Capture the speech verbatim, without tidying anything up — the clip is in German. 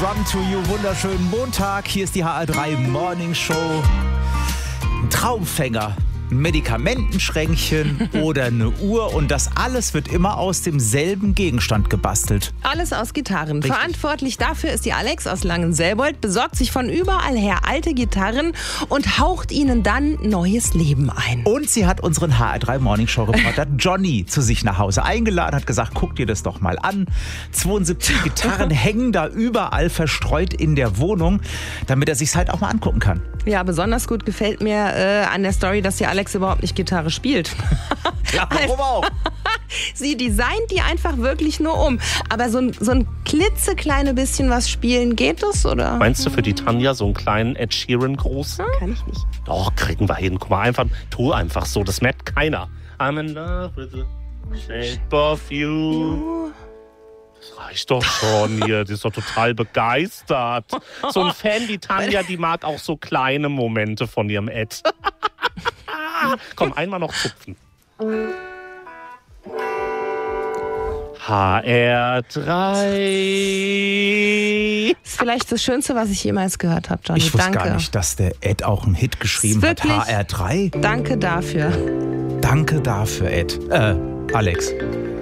Run to You. Wunderschönen Montag. Hier ist die H R drei Morning Show. Ein Traumfänger. Ein Medikamentenschränkchen oder eine Uhr und das alles wird immer aus demselben Gegenstand gebastelt. Alles aus Gitarren. Richtig. Verantwortlich dafür ist die Alex aus Langenselbold, besorgt sich von überall her alte Gitarren und haucht ihnen dann neues Leben ein. Und sie hat unseren H R drei Morning Show Reporter Johnny zu sich nach Hause eingeladen, hat gesagt, guck dir das doch mal an. zweiundsiebzig Gitarren hängen da überall verstreut in der Wohnung, damit er sich's halt auch mal angucken kann. Ja, besonders gut gefällt mir äh, an der Story, dass die Alex überhaupt nicht Gitarre spielt. Ja, warum auch? Sie designt die einfach wirklich nur um. Aber so ein, so ein klitzekleine bisschen was spielen, geht das, oder? Meinst du für die Tanja so einen kleinen Ed Sheeran groß? Hm? Kann ich nicht. Doch, kriegen wir hin. Guck mal, einfach, tu einfach so. Das merkt keiner. I'm in love with the shape of you. Das reicht doch schon hier. Die ist doch total begeistert. So ein Fan wie Tanja, die mag auch so kleine Momente von ihrem Ed. Komm, einmal noch zupfen. H R drei. Das ist vielleicht das Schönste, was ich jemals gehört habe, Johnny. Ich wusste Danke. gar nicht, dass der Ed auch einen Hit geschrieben hat. Wirklich? H R drei. Danke dafür. Danke dafür, Ed. Äh, Alex.